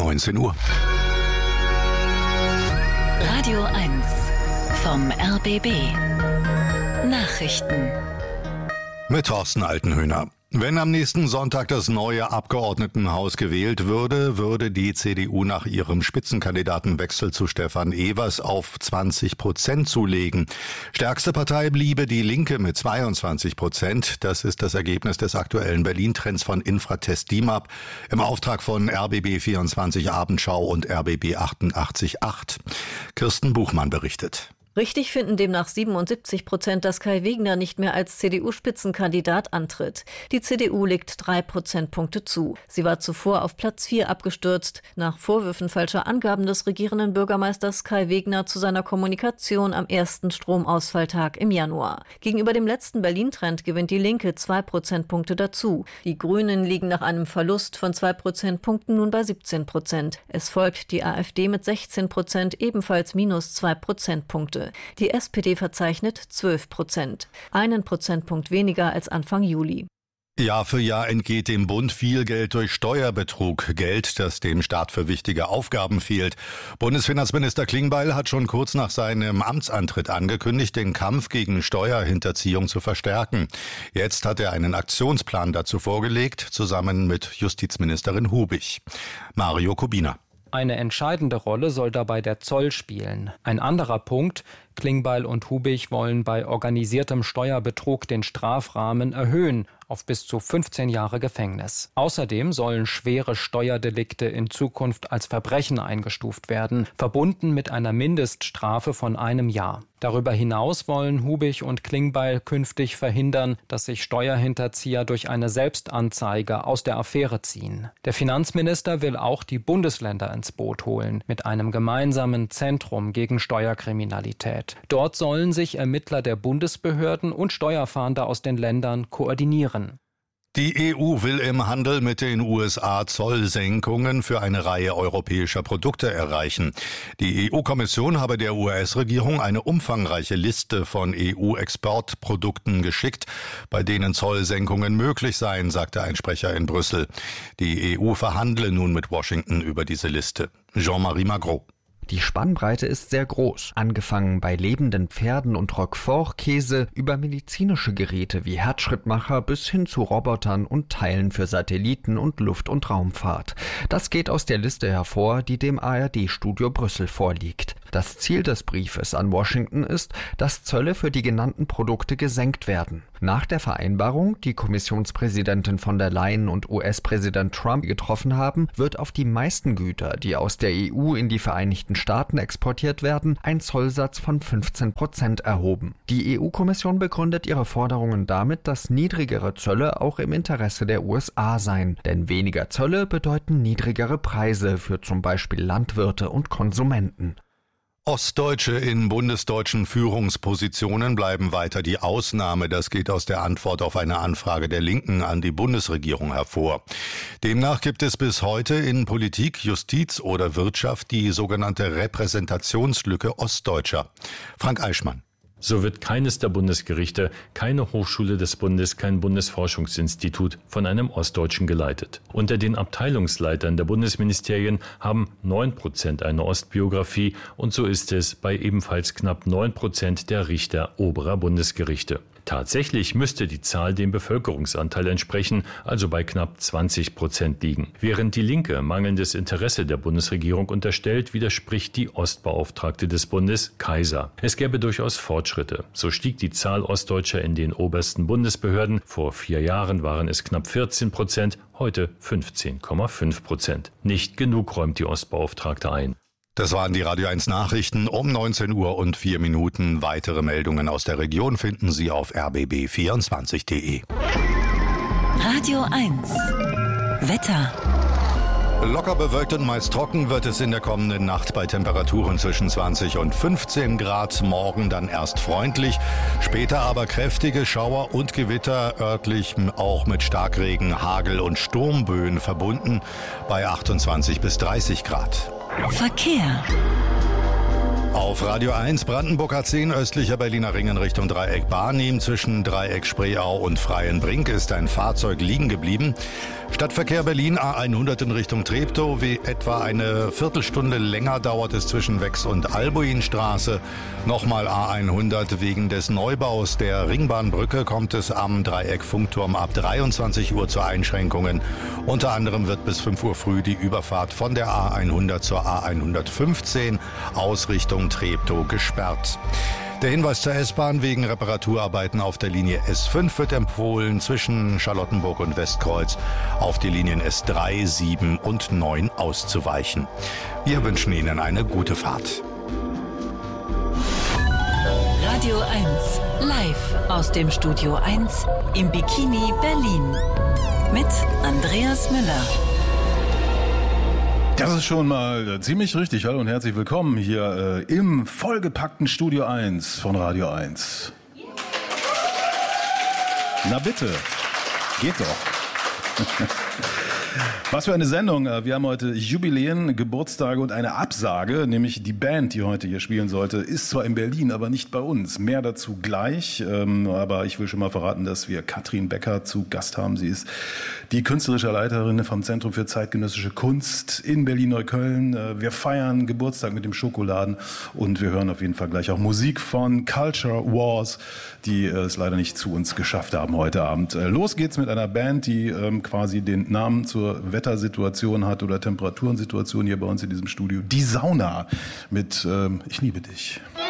19 Uhr. Radio 1 vom RBB. Nachrichten. Mit Thorsten Altenhöhner. Wenn am nächsten Sonntag das neue Abgeordnetenhaus gewählt würde die CDU nach ihrem Spitzenkandidatenwechsel zu Stefan Evers auf 20% zulegen. Stärkste Partei bliebe die Linke mit 22%. Das ist das Ergebnis des aktuellen Berlin-Trends von Infratest DIMAP im Auftrag von RBB 24 Abendschau und RBB 88.8. Kirsten Buchmann berichtet. Richtig finden demnach 77%, dass Kai Wegner nicht mehr als CDU-Spitzenkandidat antritt. Die CDU legt 3 Prozentpunkte zu. Sie war zuvor auf Platz 4 abgestürzt, nach Vorwürfen falscher Angaben des regierenden Bürgermeisters Kai Wegner zu seiner Kommunikation am ersten Stromausfalltag im Januar. Gegenüber dem letzten Berlin-Trend gewinnt die Linke 2 Prozentpunkte dazu. Die Grünen liegen nach einem Verlust von 2 Prozentpunkten nun bei 17%. Es folgt die AfD mit 16%, ebenfalls minus 2 Prozentpunkte. Die SPD verzeichnet 12%, 1 Prozentpunkt weniger als Anfang Juli. Jahr für Jahr entgeht dem Bund viel Geld durch Steuerbetrug. Geld, das dem Staat für wichtige Aufgaben fehlt. Bundesfinanzminister Klingbeil hat schon kurz nach seinem Amtsantritt angekündigt, den Kampf gegen Steuerhinterziehung zu verstärken. Jetzt hat er einen Aktionsplan dazu vorgelegt, zusammen mit Justizministerin Hubig. Mario Kubina. Eine entscheidende Rolle soll dabei der Zoll spielen. Ein anderer Punkt: Klingbeil und Hubig wollen bei organisiertem Steuerbetrug den Strafrahmen erhöhen auf bis zu 15 Jahre Gefängnis. Außerdem sollen schwere Steuerdelikte in Zukunft als Verbrechen eingestuft werden, verbunden mit einer Mindeststrafe von 1 Jahr. Darüber hinaus wollen Hubig und Klingbeil künftig verhindern, dass sich Steuerhinterzieher durch eine Selbstanzeige aus der Affäre ziehen. Der Finanzminister will auch die Bundesländer ins Boot holen, mit einem gemeinsamen Zentrum gegen Steuerkriminalität. Dort sollen sich Ermittler der Bundesbehörden und Steuerfahnder aus den Ländern koordinieren. Die EU will im Handel mit den USA Zollsenkungen für eine Reihe europäischer Produkte erreichen. Die EU-Kommission habe der US-Regierung eine umfangreiche Liste von EU-Exportprodukten geschickt, bei denen Zollsenkungen möglich seien, sagte ein Sprecher in Brüssel. Die EU verhandle nun mit Washington über diese Liste. Jean-Marie Magro. Die Spannbreite ist sehr groß, angefangen bei lebenden Pferden und Roquefort-Käse über medizinische Geräte wie Herzschrittmacher bis hin zu Robotern und Teilen für Satelliten und Luft- und Raumfahrt. Das geht aus der Liste hervor, die dem ARD-Studio Brüssel vorliegt. Das Ziel des Briefes an Washington ist, dass Zölle für die genannten Produkte gesenkt werden. Nach der Vereinbarung, die Kommissionspräsidentin von der Leyen und US-Präsident Trump getroffen haben, wird auf die meisten Güter, die aus der EU in die Vereinigten Staaten exportiert werden, ein Zollsatz von 15% erhoben. Die EU-Kommission begründet ihre Forderungen damit, dass niedrigere Zölle auch im Interesse der USA seien. Denn weniger Zölle bedeuten niedrigere Preise für zum Beispiel Landwirte und Konsumenten. Ostdeutsche in bundesdeutschen Führungspositionen bleiben weiter die Ausnahme. Das geht aus der Antwort auf eine Anfrage der Linken an die Bundesregierung hervor. Demnach gibt es bis heute in Politik, Justiz oder Wirtschaft die sogenannte Repräsentationslücke Ostdeutscher. Frank Eichmann. So wird keines der Bundesgerichte, keine Hochschule des Bundes, kein Bundesforschungsinstitut von einem Ostdeutschen geleitet. Unter den Abteilungsleitern der Bundesministerien haben 9% eine Ostbiografie und so ist es bei ebenfalls knapp 9% der Richter oberer Bundesgerichte. Tatsächlich müsste die Zahl dem Bevölkerungsanteil entsprechen, also bei knapp 20% liegen. Während die Linke mangelndes Interesse der Bundesregierung unterstellt, widerspricht die Ostbeauftragte des Bundes, Kaiser. Es gäbe durchaus Fortschritte. So stieg die Zahl Ostdeutscher in den obersten Bundesbehörden. Vor 4 Jahren waren es knapp 14%, heute 15,5%. Nicht genug, räumt die Ostbeauftragte ein. Das waren die Radio 1 Nachrichten um 19 Uhr und 4 Minuten. Weitere Meldungen aus der Region finden Sie auf rbb24.de. Radio 1 Wetter. Locker bewölkt und meist trocken wird es in der kommenden Nacht bei Temperaturen zwischen 20 und 15 Grad. Morgen dann erst freundlich, später aber kräftige Schauer und Gewitter, örtlich auch mit Starkregen, Hagel und Sturmböen verbunden bei 28 bis 30 Grad. Verkehr. Auf Radio 1 Brandenburg A10 östlicher Berliner Ring in Richtung Dreieck Barnim. Zwischen Dreieck Spreeau und Freienbrink ist ein Fahrzeug liegen geblieben. Stadtverkehr Berlin A100 in Richtung Treptow. Wie etwa eine Viertelstunde länger dauert es zwischen Wex- und Albuinstraße. Nochmal A100 wegen des Neubaus der Ringbahnbrücke kommt es am Dreieck Funkturm ab 23 Uhr zu Einschränkungen. Unter anderem wird bis 5 Uhr früh die Überfahrt von der A100 zur A115 aus Richtung Treptow gesperrt. Der Hinweis zur S-Bahn: wegen Reparaturarbeiten auf der Linie S5 wird empfohlen, zwischen Charlottenburg und Westkreuz auf die Linien S3, 7 und 9 auszuweichen. Wir wünschen Ihnen eine gute Fahrt. Radio 1 live aus dem Studio 1 im Bikini Berlin mit Andreas Müller. Das ist schon mal ziemlich richtig. Hallo und herzlich willkommen hier im vollgepackten Studio 1 von Radio 1. Na bitte, geht doch. Was für eine Sendung. Wir haben heute Jubiläen, Geburtstage und eine Absage, nämlich die Band, die heute hier spielen sollte, ist zwar in Berlin, aber nicht bei uns. Mehr dazu gleich, aber ich will schon mal verraten, dass wir Katrin Becker zu Gast haben. Sie ist die künstlerische Leiterin vom Zentrum für zeitgenössische Kunst in Berlin-Neukölln. Wir feiern Geburtstag mit dem Schokoladen und wir hören auf jeden Fall gleich auch Musik von Culture Wars, die es leider nicht zu uns geschafft haben heute Abend. Los geht's mit einer Band, die quasi den Namen zur Wettersituation hat oder Temperatursituation hier bei uns in diesem Studio. Die Sauna mit Ich liebe dich.